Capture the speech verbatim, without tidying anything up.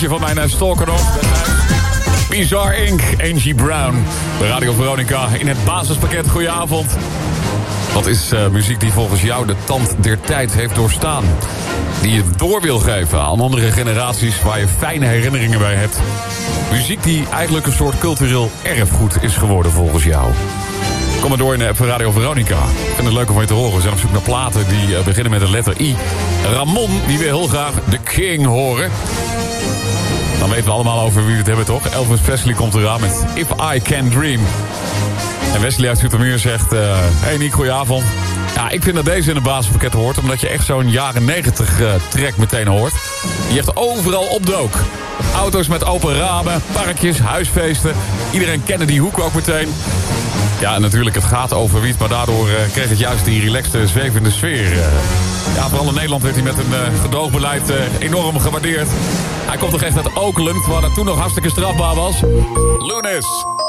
nummertje van mijn uh, stalker nog. Bizarre Incorporated. Angie Brown. Bij Radio Veronica in het basispakket. Goedenavond. Wat is uh, muziek die volgens jou de tand der tijd heeft doorstaan? Die je door wil geven aan andere generaties waar je fijne herinneringen bij hebt. Muziek die eigenlijk een soort cultureel erfgoed is geworden volgens jou. Kom maar door in de app van Radio Veronica. Ik vind het leuk om van je te horen. We zijn op zoek naar platen die uh, beginnen met de letter I. Ramon, die wil heel graag The King horen. Dan weten we allemaal over wie we het hebben, toch? Elvis Presley komt eraan met If I Can Dream. En Wesley uit Zoetermeer zegt... Uh, hey Nick, goedenavond. Ja, ik vind dat deze in het basispakket hoort... omdat je echt zo'n jaren negentig uh, track meteen hoort. Die echt overal opdook. Auto's met open ramen, parkjes, huisfeesten. Iedereen kende die hoek ook meteen. Ja, en natuurlijk, het gaat over wiet... maar daardoor uh, kreeg het juist die relaxte, zwevende sfeer. Uh, ja, vooral in Nederland werd hij met een uh, gedoogbeleid uh, enorm gewaardeerd. Hij komt toch echt uit Oakland, waar dat toen nog hartstikke strafbaar was. Lunis.